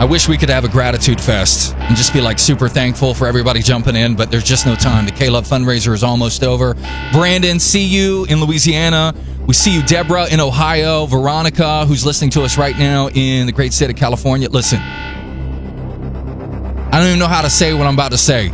I wish we could have a gratitude fest and just be like super thankful for everybody jumping in, but there's just no time. The K-Love fundraiser is almost over. Brandon, see you in Louisiana. We see you, Deborah, in Ohio. Veronica, who's listening to us right now in the great state of California. Listen, I don't even know how to say what I'm about to say.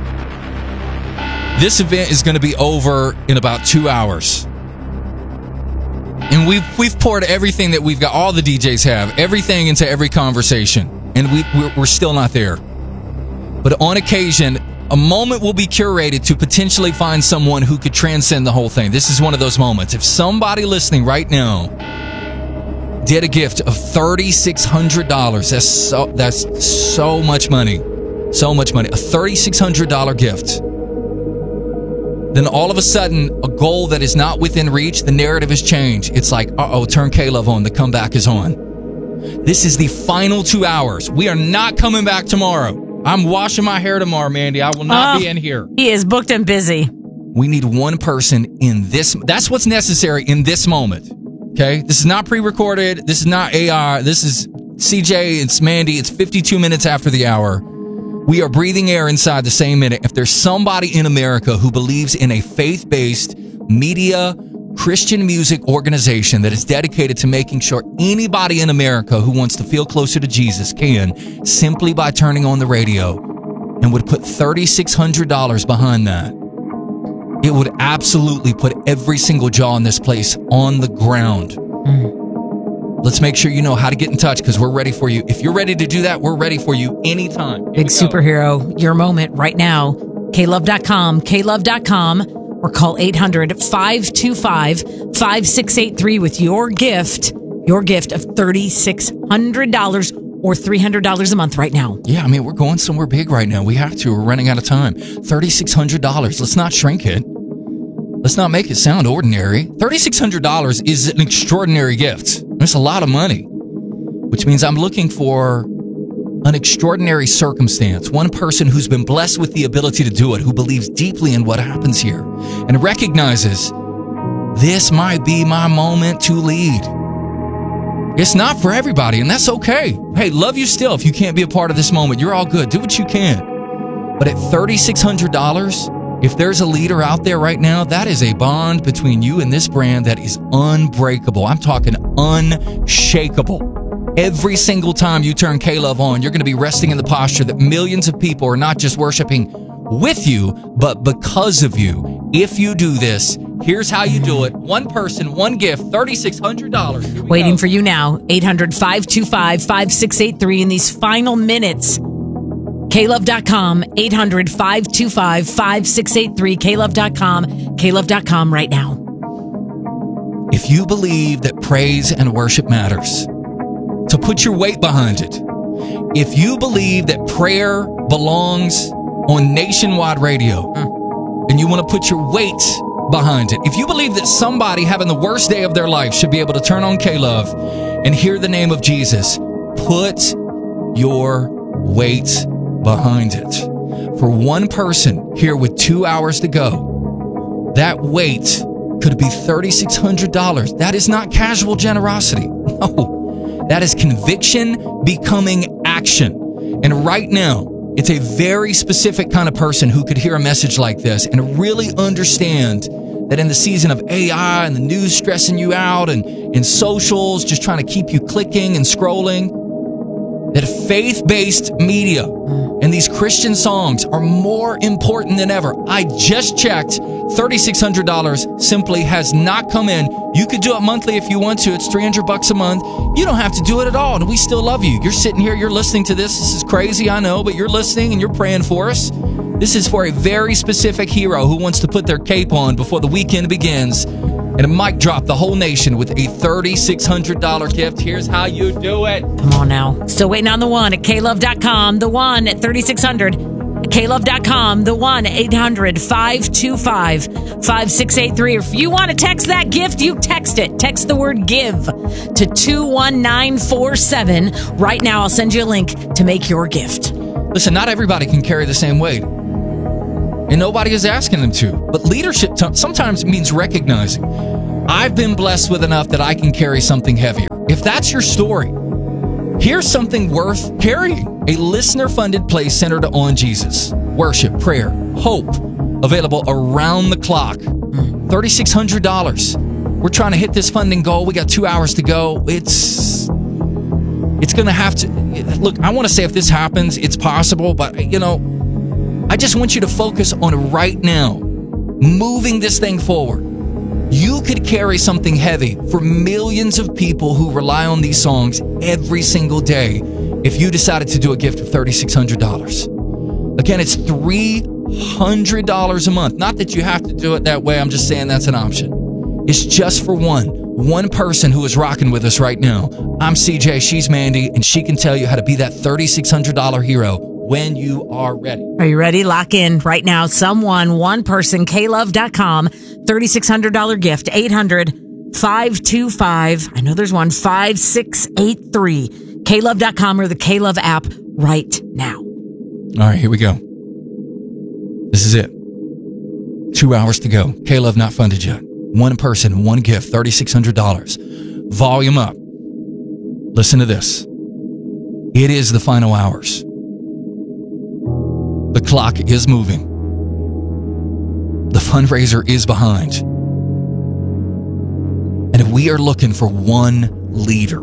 This event is going to be over in about 2 hours. And we've poured everything that we've got, all the DJs have, everything into every conversation. And we're still not there. But on occasion, a moment will be curated to potentially find someone who could transcend the whole thing. This is one of those moments. If somebody listening right now did a gift of $3,600, that's so much money. So much money. A $3,600 gift. Then all of a sudden, a goal that is not within reach, the narrative has changed. It's like, turn K-Love on. The comeback is on. This is the final 2 hours. We are not coming back tomorrow. I'm washing my hair tomorrow, Mandy. I will not be in here. He is booked and busy. We need one person in this. That's what's necessary in this moment. Okay? This is not pre-recorded. This is not AI. This is CJ. It's Mandy. It's 52 minutes after the hour. We are breathing air inside the same minute. If there's somebody in America who believes in a faith-based media, Christian music organization that is dedicated to making sure anybody in America who wants to feel closer to Jesus can, simply by turning on the radio, and would put $3,600 behind that, it would absolutely put every single jaw in this place on the ground. Let's make sure you know how to get in touch, because we're ready for you. If you're ready to do that, we're ready for you anytime. Big superhero, your moment right now. KLove.com, KLove.com, or call 800-525-5683 with your gift of $3,600 or $300 a month right now. Yeah, I mean, we're going somewhere big right now. We have to. We're running out of time. $3,600. Let's not shrink it. Let's not make it sound ordinary. $3,600 is an extraordinary gift. That's a lot of money, which means I'm looking for an extraordinary circumstance, one person who's been blessed with the ability to do it, who believes deeply in what happens here and recognizes this might be my moment to lead. It's not for everybody, and that's okay. Hey, love you still. If you can't be a part of this moment, you're all good. Do what you can. But at $3,600, if there's a leader out there right now, that is a bond between you and this brand that is unbreakable. I'm talking unshakable. Every single time you turn K-Love on, you're going to be resting in the posture that millions of people are not just worshiping with you, but because of you. If you do this, here's how you do it. One person, one gift, $3,600. Waiting for you now. 800-525-5683 in these final minutes. KLove.com, 800-525-5683, KLove.com, KLove.com right now. If you believe that praise and worship matters, to put your weight behind it. If you believe that prayer belongs on nationwide radio, and you want to put your weight behind it. If you believe that somebody having the worst day of their life should be able to turn on K-Love and hear the name of Jesus, put your weight behind it. For one person here with 2 hours to go, that weight could be $3,600. That is not casual generosity. No, that is conviction becoming action. And right now, it's a very specific kind of person who could hear a message like this and really understand that in the season of AI and the news stressing you out and socials just trying to keep you clicking and scrolling, that faith-based media and these Christian songs are more important than ever. I just checked. $3,600 simply has not come in. You could do it monthly if you want to. It's $300 a month. You don't have to do it at all, and we still love you. You're sitting here, you're listening to this. This is crazy, I know, but you're listening and you're praying for us. This is for a very specific hero who wants to put their cape on before the weekend begins and a mic drop the whole nation with a $3,600 gift. Here's how you do it. Come on now. Still waiting on the one at KLove.com, the one at $3,600. KLove.com, the one 800-525-5683. If you want to text that gift, you text it. Text the word give to 21947. Right now, I'll send you a link to make your gift. Listen, not everybody can carry the same weight. And nobody is asking them to. But leadership sometimes means recognizing, I've been blessed with enough that I can carry something heavier. If that's your story, Here's something worth carrying. A listener-funded place centered on Jesus. Worship, prayer, hope. Available around the clock. $3,600. We're trying to hit this funding goal. We got 2 hours to go. It's going to have to... Look, I want to say if this happens, it's possible. But, I just want you to focus on right now. Moving this thing forward. You could carry something heavy for millions of people who rely on these songs every single day if you decided to do a gift of $3,600. Again, it's $300 a month. Not that you have to do it that way. I'm just saying that's an option. It's just for one person who is rocking with us right now. I'm CJ, she's Mandy, and she can tell you how to be that $3,600 hero when you are ready. Are you ready? Lock in right now. One person, klove.com, $3,600 gift, 800-525, I know there's one, 5683, klove.com or the Klove app right now. All right, here we go. This is it. 2 hours to go. K-Love not funded yet. One person, one gift, $3,600. Volume up. Listen to this. It is the final hours. The clock is moving. The fundraiser is behind. And we are looking for one leader.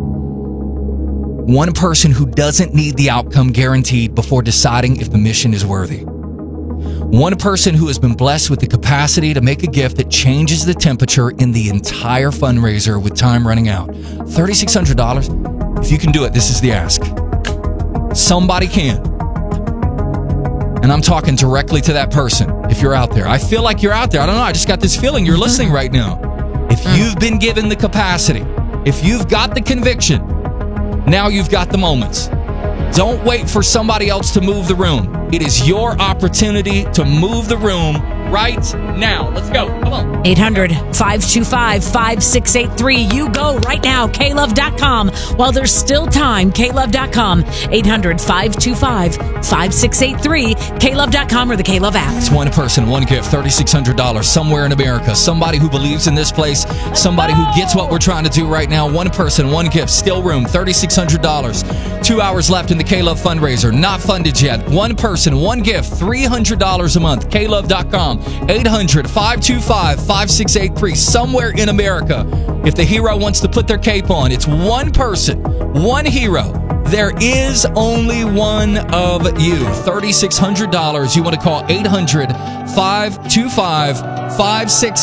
One person who doesn't need the outcome guaranteed before deciding if the mission is worthy. One person who has been blessed with the capacity to make a gift that changes the temperature in the entire fundraiser with time running out. $3,600. If you can do it, this is the ask. Somebody can. And I'm talking directly to that person if you're out there. I feel like you're out there. I don't know. I just got this feeling you're listening right now. If you've been given the capacity, if you've got the conviction, now you've got the moments. Don't wait for somebody else to move the room. It is your opportunity to move the room right now. Let's go. Come on. 800-525-5683. You go right now. klove.com. While there's still time, klove.com. 800-525-5683. klove.com or the Klove app. It's one person, one gift, $3,600 somewhere in America. Somebody who believes in this place. Somebody who gets what we're trying to do right now. One person, one gift, still room, $3,600. 2 hours left in the K-Love fundraiser. Not funded yet. One person, one gift, $300 a month. klove.com. 800-525-5683. Somewhere in America. If the hero wants to put their cape on, it's one person, one hero. There is only one of you. $3,600. You want to call 800-525-5683.